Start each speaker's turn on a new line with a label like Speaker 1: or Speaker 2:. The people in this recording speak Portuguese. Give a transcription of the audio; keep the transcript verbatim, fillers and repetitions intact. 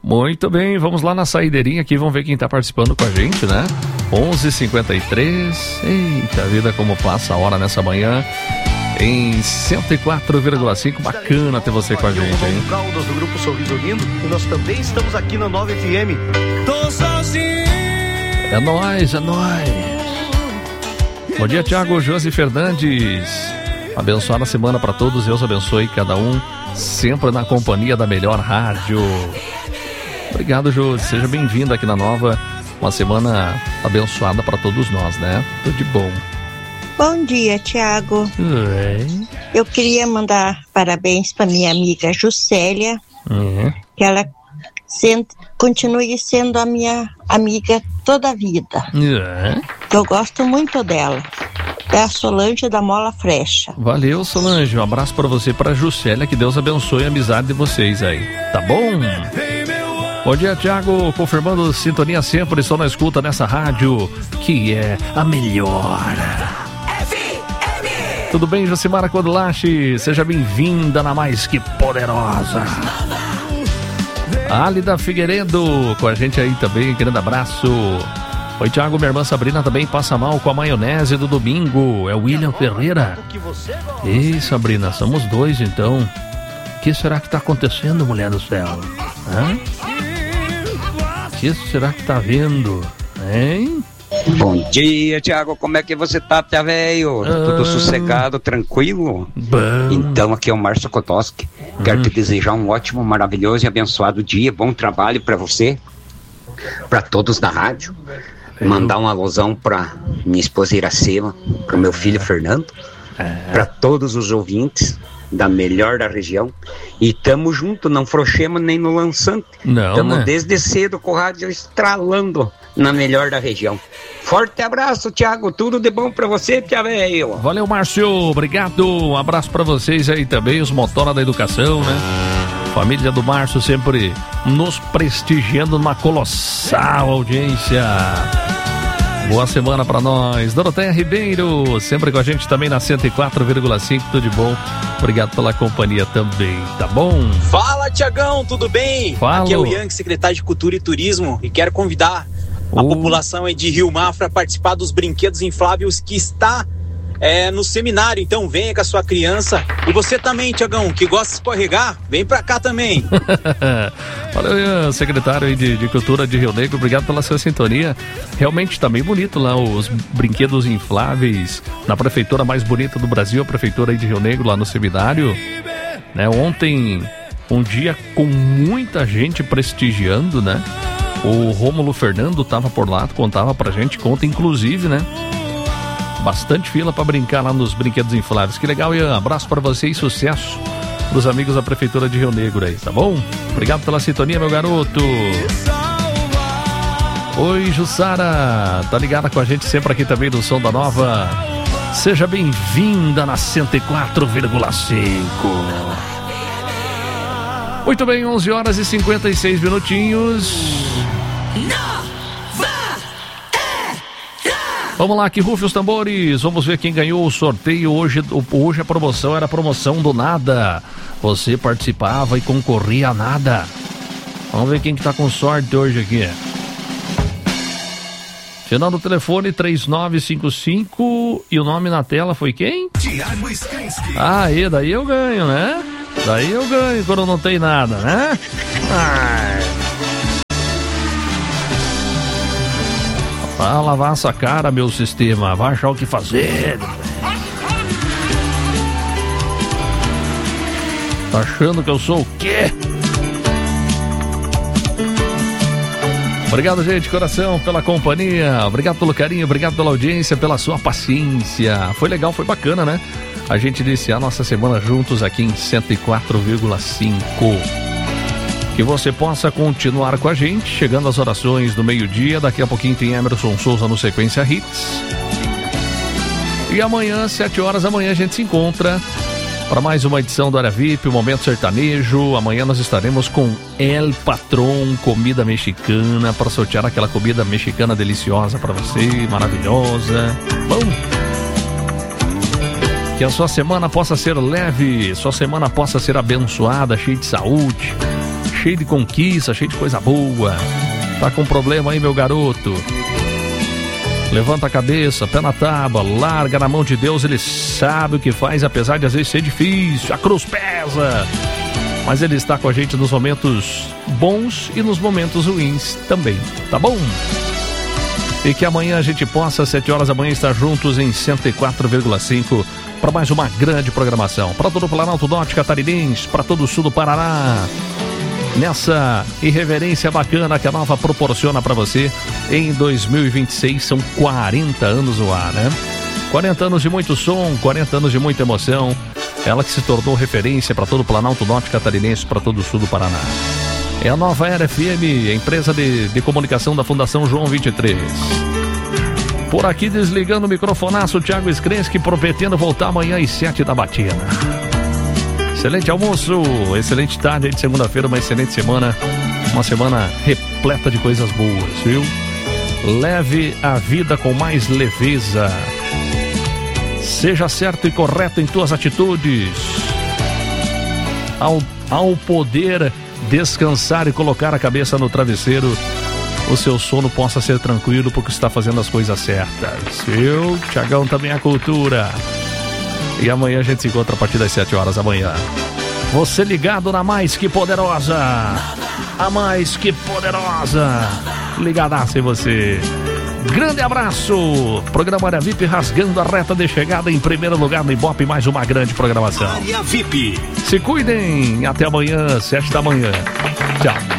Speaker 1: Muito bem, vamos lá na saideirinha aqui, vamos ver quem tá participando com a gente, né? onze e cinquenta e três, eita vida, como passa a hora nessa manhã, em cento e quatro vírgula cinco, bacana ter você com a gente, hein?
Speaker 2: Caldas do Grupo Sorriso Lindo, e nós também estamos aqui na nove F M. Tô sozinho.
Speaker 1: É nóis, é nóis. Bom dia, Thiago, Josi Fernandes. Abençoada semana para todos, Deus abençoe cada um, sempre na companhia da melhor rádio. Obrigado, Josi, seja bem-vindo aqui na Nova, uma semana abençoada para todos nós, né? Tudo de bom.
Speaker 3: Bom dia, Thiago.
Speaker 1: Oi.
Speaker 3: Eu queria mandar parabéns para minha amiga Juscelia,
Speaker 1: Uhum.
Speaker 3: que ela sent, continue sendo a minha amiga toda a vida.
Speaker 1: Uhum.
Speaker 3: Eu gosto muito dela. É a Solange da Mola Frecha.
Speaker 1: Valeu, Solange, um abraço para você, para Juscelia, que Deus abençoe a amizade de vocês aí, tá bom? Bom dia, Thiago, confirmando sintonia sempre, estou na escuta nessa rádio, que é a melhor. Tudo bem, Josimara Codulache? Seja bem-vinda na mais que poderosa. Álida Figueiredo com a gente aí também, grande abraço. Oi, Thiago, minha irmã Sabrina também passa mal com a maionese do domingo. É o William Ferreira. Ei, Sabrina, somos dois então. O que será que tá acontecendo, mulher do céu? Hã? O que será que tá vendo? Hein?
Speaker 4: Bom dia, Thiago, como é que você tá, tia velho?
Speaker 1: Ah.
Speaker 4: Tudo sossegado, tranquilo?
Speaker 1: Bom.
Speaker 4: Então, aqui é o Márcio Kotoski. Quero te desejar um ótimo, maravilhoso e abençoado dia, bom trabalho pra você, pra todos da rádio. Mandar um alusão pra minha esposa Iracema, pro meu filho Fernando, pra todos os ouvintes da melhor da região. E tamo junto, não frouxemos nem no lançante.
Speaker 1: Não,
Speaker 4: Tamo
Speaker 1: né?
Speaker 4: desde cedo com o rádio estralando na melhor da região. Forte abraço, Thiago, tudo de bom pra você, tia velho.
Speaker 1: Valeu, Márcio, obrigado. Um abraço pra vocês aí também, os motora da educação, né? Família do Márcio sempre nos prestigiando numa colossal audiência. Boa semana pra nós. Doroteia Ribeiro, sempre com a gente também na cento e quatro vírgula cinco, tudo de bom. Obrigado pela companhia também, tá bom?
Speaker 5: Fala, Tiagão, tudo bem?
Speaker 1: Fala.
Speaker 5: Aqui é o Ian, secretário de Cultura e Turismo, e quero convidar a
Speaker 1: Uh.
Speaker 5: população aí de Rio Mafra a participar dos brinquedos infláveis que está é, no seminário. Então venha com a sua criança. E você também, Tiagão, que gosta de escorregar, vem pra cá também.
Speaker 1: Valeu, Ian, secretário aí de, de Cultura de Rio Negro, obrigado pela sua sintonia. Realmente tá bem bonito lá os brinquedos infláveis na prefeitura mais bonita do Brasil, a prefeitura aí de Rio Negro, lá no seminário, né? Ontem, um dia com muita gente prestigiando, né? O Rômulo Fernando tava por lá, contava pra gente, conta inclusive, né? Bastante fila pra brincar lá nos brinquedos infláveis. Que legal, Ian, abraço pra você e sucesso pros amigos da prefeitura de Rio Negro aí, tá bom? Obrigado pela sintonia, meu garoto. Oi, Jussara, tá ligada com a gente sempre aqui também do Som da Nova. Seja bem-vinda na cento e quatro vírgula cinco. Muito bem, onze horas e cinquenta e seis minutinhos. Vamos lá, que rufe os tambores. Vamos ver quem ganhou o sorteio hoje. Hoje a promoção era a promoção do nada. Você participava e concorria a nada. Vamos ver quem que tá com sorte hoje aqui. Final do telefone três nove cinco cinco. E o nome na tela foi quem?
Speaker 6: Thiago Skrensky.
Speaker 1: Ah, e daí eu ganho, né? Daí eu ganho quando não tem nada, né? Ai. Vai lavar essa cara, meu sistema. Vai achar o que fazer. Tá achando que eu sou o quê? Obrigado, gente, coração, pela companhia. Obrigado pelo carinho, obrigado pela audiência, pela sua paciência. Foi legal, foi bacana, né? A gente iniciar nossa semana juntos aqui em cento e quatro vírgula cinco. Que você possa continuar com a gente, chegando às orações do meio-dia. Daqui a pouquinho tem Emerson Souza no Sequência Hits. E amanhã, sete horas da manhã, a gente se encontra para mais uma edição do Área V I P, o Momento Sertanejo. Amanhã nós estaremos com El Patrón, comida mexicana, para sortear aquela comida mexicana deliciosa para você, maravilhosa. Bom, que a sua semana possa ser leve, sua semana possa ser abençoada, cheia de saúde, cheio de conquista, cheio de coisa boa. Tá com problema aí, meu garoto? Levanta a cabeça, pé na tábua, larga na mão de Deus, Ele sabe o que faz, apesar de às vezes ser difícil, a cruz pesa. Mas Ele está com a gente nos momentos bons e nos momentos ruins também, tá bom? E que amanhã a gente possa, às sete horas da manhã, estar juntos em cento e quatro vírgula cinco para mais uma grande programação. Para todo o Planalto Norte Catarinense, para todo o sul do Paraná. Nessa irreverência bacana que a Nova proporciona para você em dois mil e vinte e seis, são quarenta anos no ar, né? quarenta anos de muito som, quarenta anos de muita emoção. Ela que se tornou referência para todo o Planalto Norte Catarinense, para todo o sul do Paraná. É a Nova Era F M, empresa de, de comunicação da Fundação João vinte e três. Por aqui desligando o microfonaço, Thiago Skrenski, prometendo voltar amanhã às sete da matina. Excelente almoço, excelente tarde de segunda-feira, uma excelente semana. Uma semana repleta de coisas boas, viu? Leve a vida com mais leveza. Seja certo e correto em tuas atitudes. Ao, ao poder descansar e colocar a cabeça no travesseiro, o seu sono possa ser tranquilo porque está fazendo as coisas certas, viu? Thiagão também é cultura. E amanhã a gente se encontra a partir das sete horas da manhã. Você ligado na Mais Que Poderosa. A Mais Que Poderosa. Ligadaça em você. Grande abraço. Programa Área V I P rasgando a reta de chegada em primeiro lugar no Ibope. Mais uma grande programação.
Speaker 6: Área V I P.
Speaker 1: Se cuidem. Até amanhã, sete da manhã. Tchau.